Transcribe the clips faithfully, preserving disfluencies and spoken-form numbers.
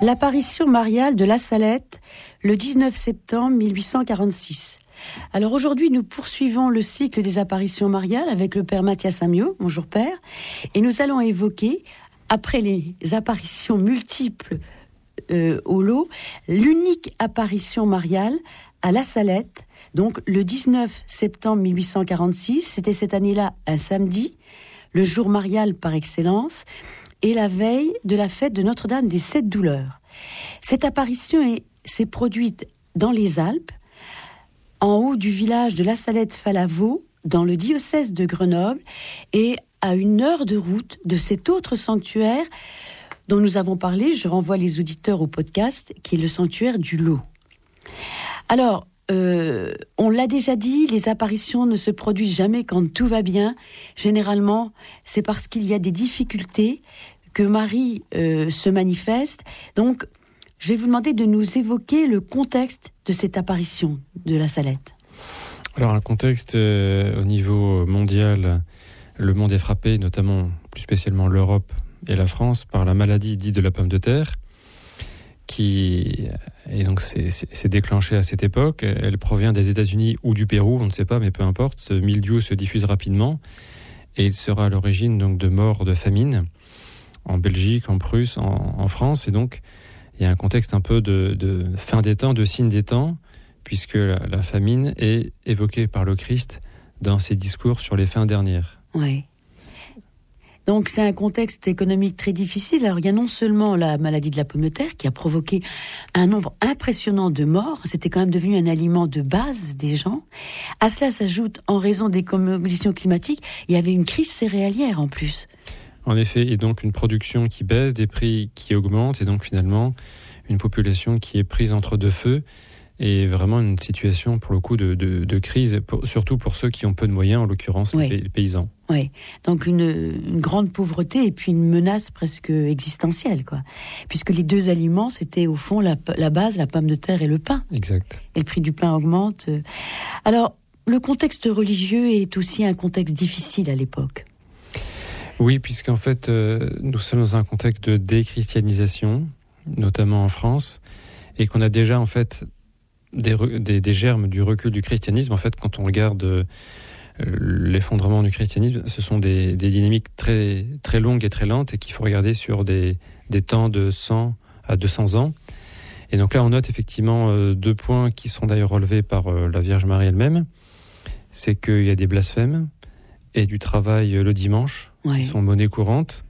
L'apparition mariale de La Salette, le dix-neuf septembre mille huit cent quarante-six. Alors aujourd'hui, nous poursuivons le cycle des apparitions mariales avec le père Mathias Amiot. Bonjour père. Et nous allons évoquer, après les apparitions multiples euh, au lot, l'unique apparition mariale à La Salette. Donc le dix-neuf septembre mille huit cent quarante-six, c'était cette année-là un samedi, le jour marial par excellence, et la veille de la fête de Notre-Dame des Sept Douleurs. Cette apparition est, s'est produite dans les Alpes, en haut du village de La Salette-Falavo, dans le diocèse de Grenoble, et à une heure de route de cet autre sanctuaire dont nous avons parlé. Je renvoie les auditeurs au podcast, qui est le sanctuaire du Lot. Alors, euh, on l'a déjà dit, les apparitions ne se produisent jamais quand tout va bien. Généralement, c'est parce qu'il y a des difficultés que Marie euh, se manifeste. Donc, je vais vous demander de nous évoquer le contexte de cette apparition de La Salette. Alors, un contexte euh, au niveau mondial, le monde est frappé, notamment, plus spécialement l'Europe et la France, par la maladie dite de la pomme de terre, qui et donc c'est, c'est, c'est déclenché à cette époque. Elle provient des États-Unis ou du Pérou, on ne sait pas, mais peu importe. Ce mildiou se diffuse rapidement et il sera à l'origine donc de morts de famine en Belgique, en Prusse, en, en France. Et donc il y a un contexte un peu de, de fin des temps, de signe des temps, puisque la, la famine est évoquée par le Christ dans ses discours sur les fins dernières. Oui. Donc c'est un contexte économique très difficile. Alors il y a non seulement la maladie de la pomme de terre qui a provoqué un nombre impressionnant de morts, c'était quand même devenu un aliment de base des gens. À cela s'ajoute, en raison des conditions climatiques, il y avait une crise céréalière en plus. En effet, et donc une production qui baisse, des prix qui augmentent, et donc finalement une population qui est prise entre deux feux, et vraiment une situation pour le coup de, de, de crise, pour, surtout pour ceux qui ont peu de moyens, en l'occurrence oui. les, les paysans. Oui, donc une, une grande pauvreté et puis une menace presque existentielle, quoi. Puisque les deux aliments, c'était au fond la, la base, la pomme de terre et le pain. Exact. Et le prix du pain augmente. Alors, le contexte religieux est aussi un contexte difficile à l'époque. Oui, puisqu'en fait, euh, nous sommes dans un contexte de déchristianisation, notamment en France, et qu'on a déjà en fait des, des, des germes du recul du christianisme. En fait, quand on regarde euh, l'effondrement du christianisme, ce sont des, des dynamiques très, très longues et très lentes et qu'il faut regarder sur des, des temps de cent à deux cents ans. Et donc là, on note effectivement euh, deux points qui sont d'ailleurs relevés par euh, la Vierge Marie elle-même. C'est qu'il y a des blasphèmes et du travail euh, le dimanche, ouais. qui sont monnaie courante.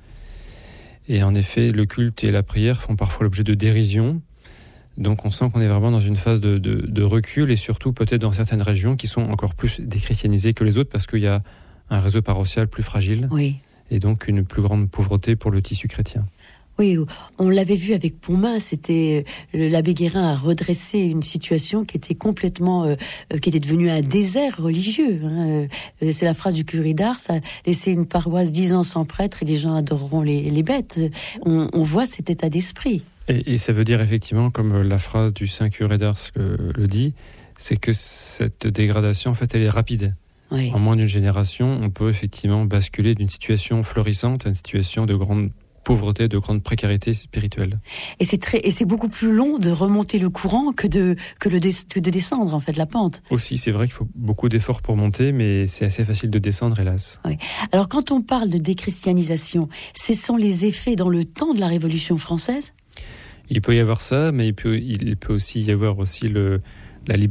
Et en effet, le culte et la prière font parfois l'objet de dérision. Donc on sent qu'on est vraiment dans une phase de, de, de recul et surtout peut-être dans certaines régions qui sont encore plus déchristianisées que les autres parce qu'il y a un réseau paroissial plus fragile oui. et donc une plus grande pauvreté pour le tissu chrétien. Oui, on l'avait vu avec Pontmain, c'était l'abbé Guérin a redressé une situation qui était complètement, euh, qui était devenue un désert religieux. Hein. C'est la phrase du curé d'Ars, laisser une paroisse dix ans sans prêtre et les gens adoreront les, les bêtes. On, on voit cet état d'esprit. Et, et ça veut dire effectivement, comme la phrase du saint curé d'Ars le, le dit, c'est que cette dégradation, en fait, elle est rapide. Oui. En moins d'une génération, on peut effectivement basculer d'une situation florissante à une situation de grande pauvreté, de grande précarité spirituelle. Et c'est très, et c'est beaucoup plus long de remonter le courant que de que le que de descendre en fait la pente. Aussi, c'est vrai qu'il faut beaucoup d'efforts pour monter, mais c'est assez facile de descendre, hélas. Oui. Alors, quand on parle de déchristianisation, ce sont les effets dans le temps de la Révolution française. Il peut y avoir ça, mais il peut il peut aussi y avoir aussi le la libération